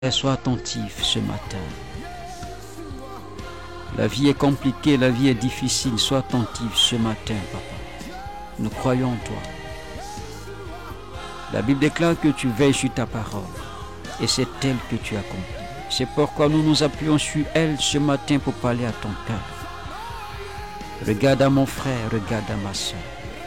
Sois attentif ce matin. La vie est compliquée, la vie est difficile. Sois attentif ce matin, papa. Nous croyons en toi. La Bible déclare que tu veilles sur ta parole et c'est elle que tu accomplis. C'est pourquoi nous nous appuyons sur elle ce matin pour parler à ton cœur. Regarde à mon frère, regarde à ma soeur.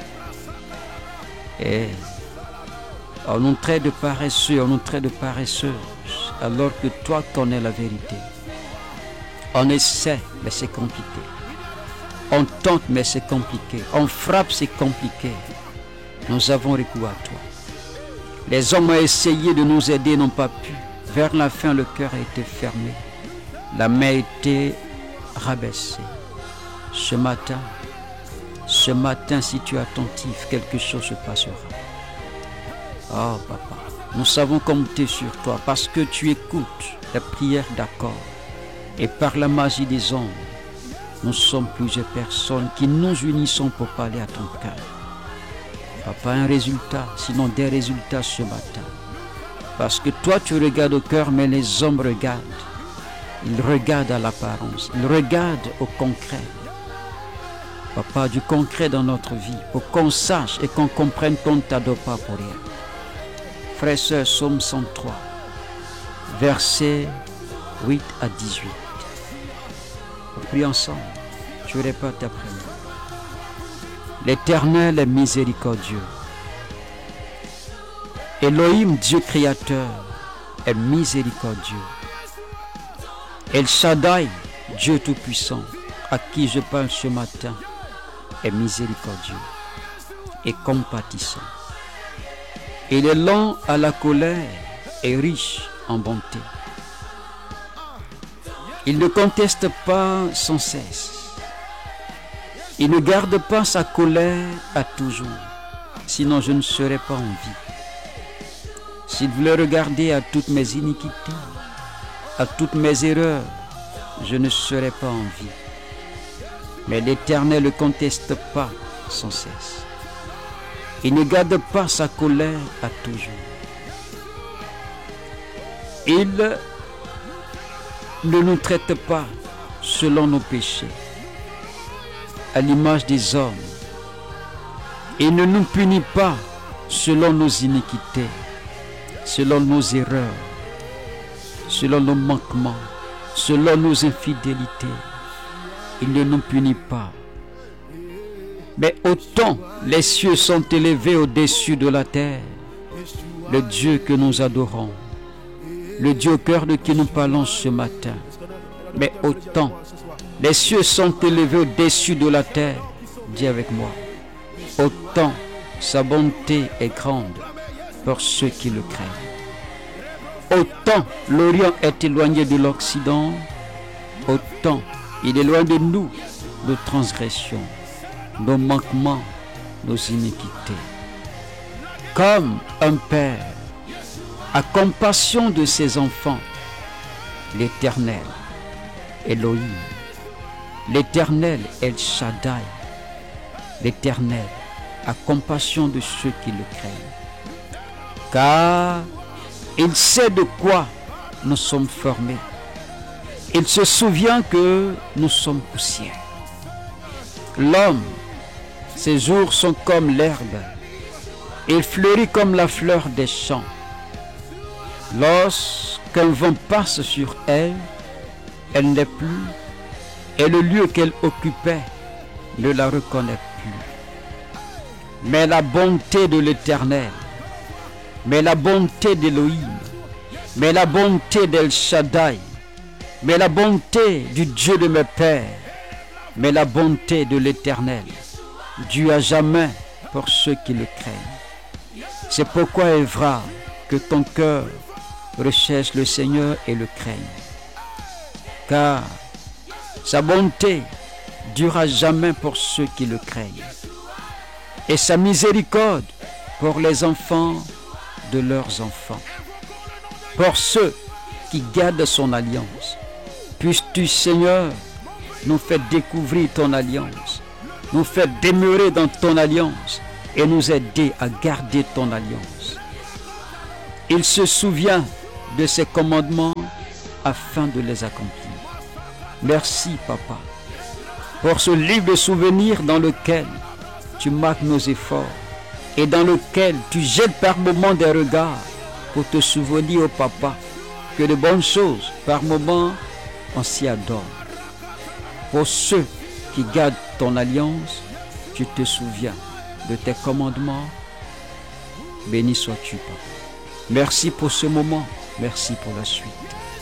Et on nous traite de paresseux, on nous traite de paresseuse, alors que toi connais la vérité. On essaie, mais c'est compliqué. On tente, mais c'est compliqué. On frappe, c'est compliqué. Nous avons recours à toi. Les hommes ont essayé de nous aider, n'ont pas pu. Vers la fin, le cœur a été fermé. La main a été rabaissée. Ce matin, si tu es attentif, quelque chose se passera. Oh papa, nous savons compter sur toi parce que tu écoutes les prières d'accord. Et par la magie des ondes, nous sommes plusieurs personnes qui nous unissons pour parler à ton cœur. Papa, un résultat, sinon des résultats ce matin. Parce que toi tu regardes au cœur, mais les hommes regardent. Ils regardent à l'apparence, ils regardent au concret. Papa, du concret dans notre vie, pour qu'on sache et qu'on comprenne qu'on ne t'adore pas pour rien. Frères et sœurs, Psaume 103, versets 8 à 18. On prie ensemble, tu répètes après moi. L'Éternel est miséricordieux. Elohim, Dieu créateur, est miséricordieux. El Shaddai, Dieu tout-puissant, à qui je parle ce matin, est miséricordieux et compatissant. Il est lent à la colère et riche en bonté. Il ne conteste pas sans cesse. Il ne garde pas sa colère à toujours, sinon je ne serais pas en vie. S'il voulait regarder à toutes mes iniquités, à toutes mes erreurs, je ne serais pas en vie. Mais l'Éternel ne conteste pas sans cesse. Il ne garde pas sa colère à toujours. Il ne nous traite pas selon nos péchés, à l'image des hommes. Il ne nous punit pas selon nos iniquités, selon nos erreurs, selon nos manquements, selon nos infidélités. Il ne nous punit pas. Mais autant les cieux sont élevés au-dessus de la terre, le Dieu que nous adorons, le Dieu au cœur de qui nous parlons ce matin, mais autant les cieux sont élevés au-dessus de la terre, dis avec moi, autant sa bonté est grande pour ceux qui le craignent. Autant l'Orient est éloigné de l'Occident, autant il éloigne de nous nos transgressions, nos manquements, nos iniquités. Comme un père a compassion de ses enfants, l'Éternel, Elohim, l'Éternel, El Shaddai, l'Éternel a compassion de ceux qui le craignent. Car il sait de quoi nous sommes formés. Il se souvient que nous sommes poussière. L'homme, ses jours sont comme l'herbe. Il fleurit comme la fleur des champs. Lorsqu'un vent passe sur elle, elle n'est plus, et le lieu qu'elle occupait ne la reconnaît plus. Mais la bonté de l'Éternel, mais la bonté d'Élohim, mais la bonté d'El Shaddai, mais la bonté du Dieu de mes pères, mais la bonté de l'Éternel, Dieu à jamais pour ceux qui le craignent. C'est pourquoi Évra, que ton cœur recherche le Seigneur et le craigne. Car sa bonté dure à jamais pour ceux qui le craignent. Et sa miséricorde pour les enfants de leurs enfants. Pour ceux qui gardent son alliance. Puisses-tu, Seigneur, nous faire découvrir ton alliance, nous faire demeurer dans ton alliance et nous aider à garder ton alliance. Il se souvient de ces commandements afin de les accomplir. Merci, Papa, pour ce livre de souvenirs dans lequel tu marques nos efforts et dans lequel tu jettes par moments des regards pour te souvenir au Papa que de bonnes choses, par moments, on s'y adore. Pour ceux qui gardent ton alliance, tu te souviens de tes commandements. Béni sois-tu, Papa. Merci pour ce moment. Merci pour la suite.